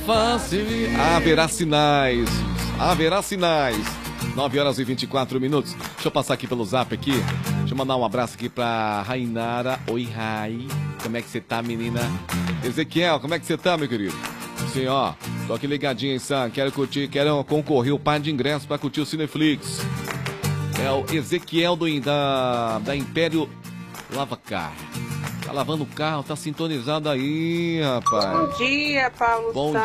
fácil. Haverá sinais. Haverá sinais. 9 horas e 24 minutos. Deixa eu passar aqui pelo zap aqui. Deixa eu mandar um abraço aqui pra Rainara. Oi, Rai. Como é que você tá, menina? Ezequiel, como é que você tá, meu querido? Sim, ó. Tô aqui ligadinho, hein, Sam. Quero concorrer o par de ingressos pra curtir o Cineflix. É o Ezequiel da Império Lavacar. Tá lavando o carro, tá sintonizado aí, rapaz. Bom dia, Paulo. Bom